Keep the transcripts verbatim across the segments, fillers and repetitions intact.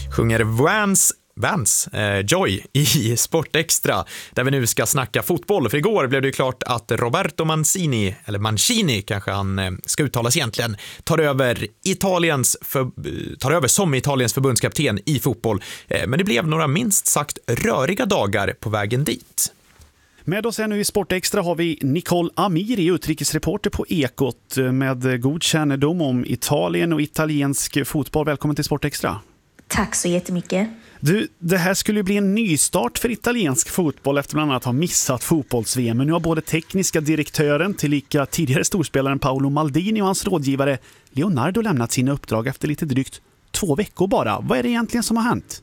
Sjunger Vans Vans, eh, Joy i Sportextra, där vi nu ska snacka fotboll. För igår blev det ju klart att Roberto Mancini, eller Mancini kanske han eh, ska uttalas egentligen, tar över Italiens för, tar över som Italiens förbundskapten i fotboll. Eh, men det blev några minst sagt röriga dagar på vägen dit. Med oss här nu i Sportextra har vi Nicole Amiri, utrikesreporter på Ekot med god kännedom om Italien och italiensk fotboll. Välkommen till Sportextra. Tack så jättemycket. Du, det här skulle ju bli en nystart för italiensk fotboll efter bland annat ha missat fotbolls-V M. Men nu har både tekniska direktören tillika tidigare storspelaren Paolo Maldini och hans rådgivare Leonardo lämnat sina uppdrag efter lite drygt två veckor bara. Vad är det egentligen som har hänt?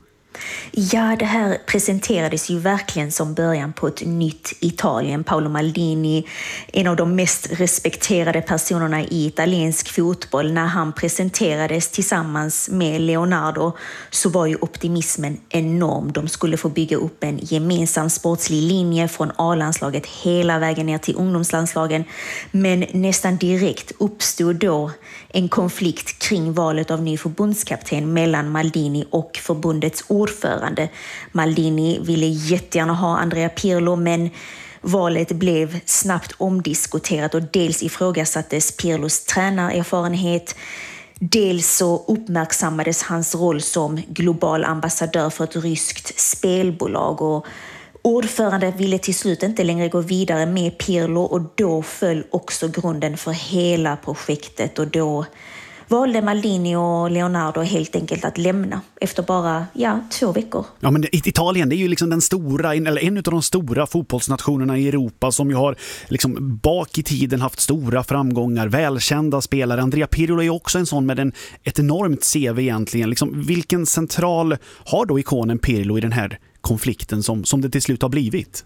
Ja, det här presenterades ju verkligen som början på ett nytt Italien. Paolo Maldini, en av de mest respekterade personerna i italiensk fotboll. När han presenterades tillsammans med Leonardo så var ju optimismen enorm. De skulle få bygga upp en gemensam sportslig linje från A-landslaget hela vägen ner till ungdomslandslagen. Men nästan direkt uppstod då en konflikt kring valet av ny förbundskapten mellan Maldini och förbundets ordförande. Maldini ville jättegärna ha Andrea Pirlo, men valet blev snabbt omdiskuterat och dels ifrågasattes Pirlos tränarerfarenhet, dels så uppmärksammades hans roll som global ambassadör för ett ryskt spelbolag och ordförande ville till slut inte längre gå vidare med Pirlo och då föll också grunden för hela projektet och då valde Maldini och Leonardo helt enkelt att lämna efter bara ja, två veckor. Ja, men Italien, det är ju liksom den stora, eller en av de stora fotbollsnationerna i Europa som ju har liksom bak i tiden haft stora framgångar, välkända spelare. Andrea Pirlo är ju också en sån med en, ett enormt C V egentligen. Liksom, vilken central har då ikonen Pirlo i den här konflikten som, som det till slut har blivit?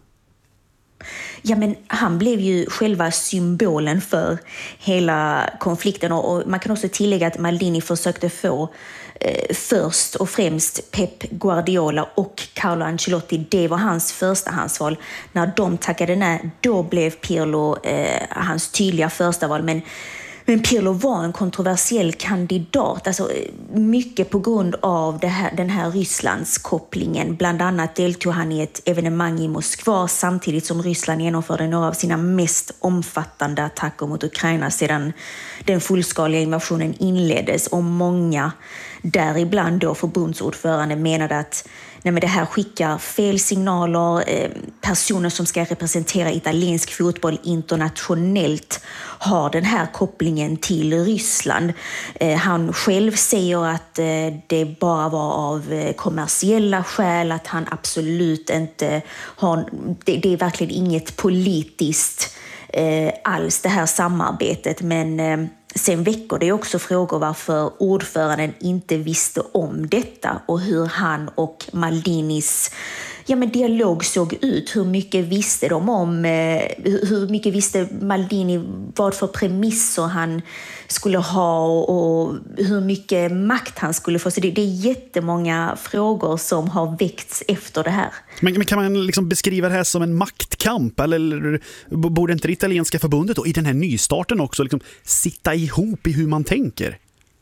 Ja, men han blev ju själva symbolen för hela konflikten och, och man kan också tillägga att Maldini försökte få eh, först och främst Pep Guardiola och Carlo Ancelotti. Det var hans första handsval. När de tackade nej, då blev Pirlo eh, hans tydliga första val, men Men Pirlo var en kontroversiell kandidat, alltså mycket på grund av det här, den här Rysslands kopplingen. Bland annat deltog han i ett evenemang i Moskva samtidigt som Ryssland genomförde några av sina mest omfattande attacker mot Ukraina sedan den fullskaliga invasionen inleddes. Och många, däribland då förbundsordförande, menade att nej, men det här skickar fel signaler. Eh, personer som ska representera italiensk fotboll internationellt har den här kopplingen till Ryssland. Eh, han själv säger att eh, det bara var av eh, kommersiella skäl, att han absolut inte har, det, det är verkligen inget politiskt eh, alls det här samarbetet, men eh, sen väcker det också frågor varför ordföranden inte visste om detta och hur han och Maldinis ja, men dialog såg ut. Hur mycket visste de om, eh, hur mycket visste Maldini vad för premisser han skulle ha och hur mycket makt han skulle få. Så det, det är jättemånga frågor som har väckts efter det här. Men, men kan man liksom beskriva det här som en maktkamp? Eller borde inte det italienska förbundet och i den här nystarten också liksom sitta ihop i hur man tänker?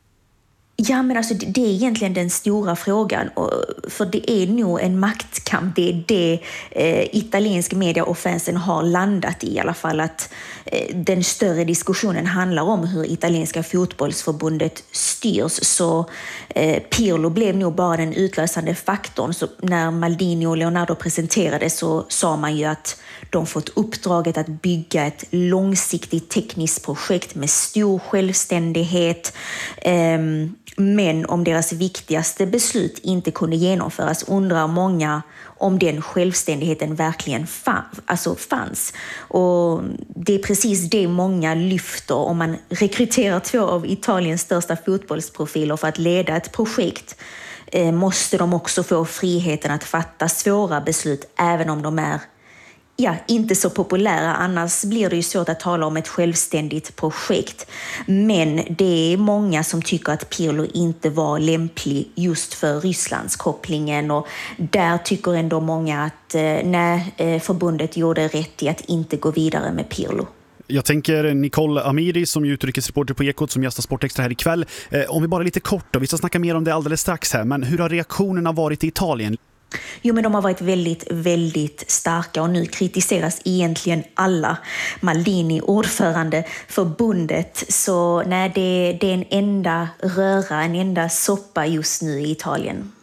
Ja, men alltså det är egentligen den stora frågan, för det är nog en maktkamp. Det är det eh, italiensk media och fansen har landat i i alla fall, att eh, den större diskussionen handlar om hur italienska fotbollsförbundet styrs. Så eh, Pirlo blev nog bara den utlösande faktorn. Så när Maldini och Leonardo presenterade så sa man ju att de fått uppdraget att bygga ett långsiktigt tekniskt projekt med stor självständighet. Eh, Men om deras viktigaste beslut inte kunde genomföras undrar många om den självständigheten verkligen fann, alltså fanns. Och det är precis det många lyfter om man rekryterar två av Italiens största fotbollsprofiler för att leda ett projekt. Eh, måste de också få friheten att fatta svåra beslut även om de är ja, inte så populära, annars blir det ju svårt att tala om ett självständigt projekt. Men det är många som tycker att Pirlo inte var lämplig just för Rysslands kopplingen, och där tycker ändå många att eh, nej, förbundet gjorde rätt i att inte gå vidare med Pirlo. Jag tänker Nicole Amiri som är utrikesreporter på Ekot som gästar Sportextra här ikväll. Eh, om vi bara lite kort, och vi ska snacka mer om det alldeles strax här, men hur har reaktionerna varit i Italien? Jo, men de har varit väldigt, väldigt starka och nu kritiseras egentligen alla. Maldini, ordförande, förbundet. Så nej, det, det är en enda röra, en enda soppa just nu i Italien.